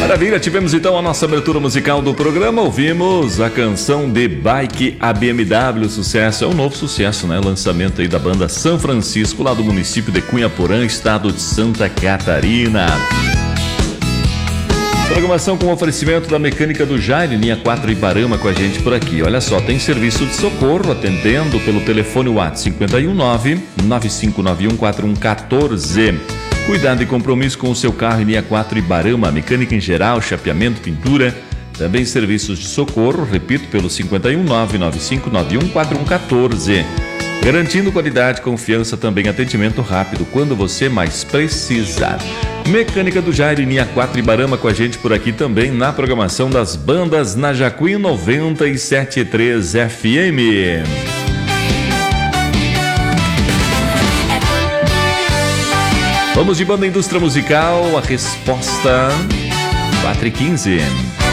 Maravilha, tivemos então a nossa abertura musical do programa, ouvimos a canção de Bike a BMW, sucesso, é um novo sucesso, né? Lançamento aí da banda São Francisco, lá do município de Cunha Porã, estado de Santa Catarina. Programação com oferecimento da Mecânica do Jair, linha 4 Ibarama com a gente por aqui. Olha só, tem serviço de socorro atendendo pelo telefone WhatsApp 519-9591-4114. Cuidado e compromisso com o seu carro em linha 4 Ibarama, mecânica em geral, chapeamento, pintura. Também serviços de socorro, repito, pelo 519-9591-4114. Garantindo qualidade, confiança, também atendimento rápido quando você mais precisar. Mecânica do Jair, linha 4 Ibarama com a gente por aqui também na programação das bandas na Jacuí 97.3 FM. Vamos de banda indústria musical, a resposta 4h15.